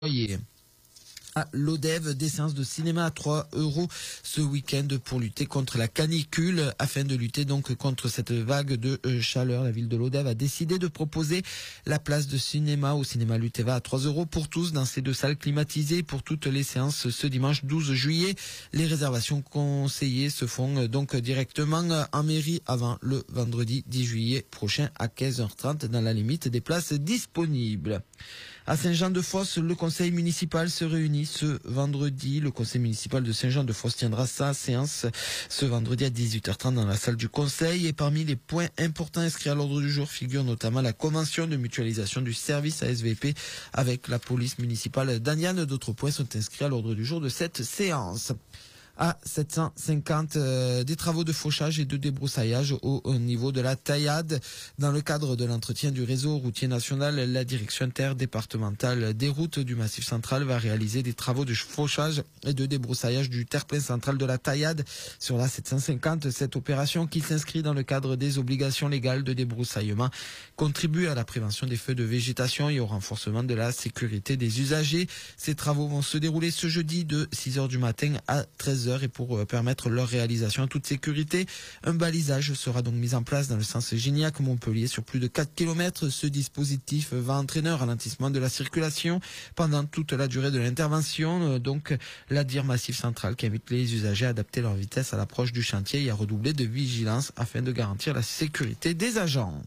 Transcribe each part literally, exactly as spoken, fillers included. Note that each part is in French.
Yeah. À l'Odève, des séances de cinéma à trois euros ce week-end pour lutter contre la canicule. Afin de lutter donc contre cette vague de chaleur, la ville de l'Odève a décidé de proposer la place de cinéma au cinéma Luteva à trois euros pour tous dans ces deux salles climatisées pour toutes les séances ce dimanche douze juillet. Les réservations conseillées se font donc directement en mairie avant le vendredi dix juillet prochain à quinze heures trente dans la limite des places disponibles. À Saint-Jean-de-Fosse, le conseil municipal se réunit ce vendredi. Le conseil municipal de Saint-Jean-de-Fosse tiendra sa séance ce vendredi à dix-huit heures trente dans la salle du conseil. Et parmi les points importants inscrits à l'ordre du jour figure notamment la convention de mutualisation du service A S V P avec la police municipale d'Aniane. D'autres points sont inscrits à l'ordre du jour de cette séance. À sept cent cinquante, euh, des travaux de fauchage et de débroussaillage au, au niveau de la taillade. Dans le cadre de l'entretien du réseau routier national, la direction interdépartementale des routes du Massif central va réaliser des travaux de fauchage et de débroussaillage du terre-plein central de la taillade sur la sept cent cinquante. Cette opération, qui s'inscrit dans le cadre des obligations légales de débroussaillement, contribue à la prévention des feux de végétation et au renforcement de la sécurité des usagers. Ces travaux vont se dérouler ce jeudi de six heures du matin à treize heures. Et pour permettre leur réalisation en toute sécurité, un balisage sera donc mis en place dans le sens Gignac-Montpellier sur plus de quatre kilomètres. Ce dispositif va entraîner un ralentissement de la circulation pendant toute la durée de l'intervention. Donc la D I R Massif Central qui invite les usagers à adapter leur vitesse à l'approche du chantier et à redoubler de vigilance afin de garantir la sécurité des agents.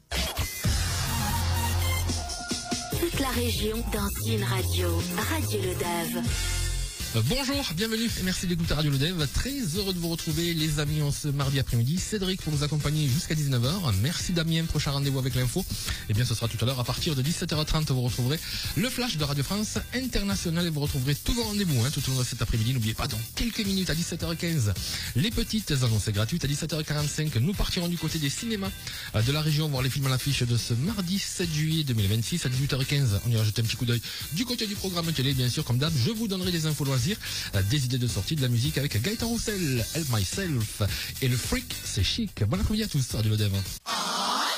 Toute la région dans une radio, Radio Lodève. Bonjour, bienvenue et merci d'écouter Radio Lodève. Très heureux de vous retrouver les amis en ce mardi après-midi. Cédric pour nous accompagner jusqu'à dix-neuf heures. Merci Damien, prochain rendez-vous avec l'info. Et bien ce sera tout à l'heure à partir de dix-sept heures trente. Vous retrouverez le flash de Radio France International et vous retrouverez tous vos rendez-vous hein, tout au long de cet après-midi. N'oubliez pas dans quelques minutes à dix-sept heures quinze les petites annonces gratuites. À dix-sept heures quarante-cinq nous partirons du côté des cinémas de la région voir les films à l'affiche de ce mardi sept juillet deux mille vingt-six à dix-huit heures quinze. On ira jeter un petit coup d'œil du côté du programme télé. Bien sûr comme d'hab je vous donnerai des infos loisirs, des idées de sortie, de la musique avec Gaëtan Roussel, Help Myself et le Freak, c'est chic. Bon après-midi à tous, Radio Lodève.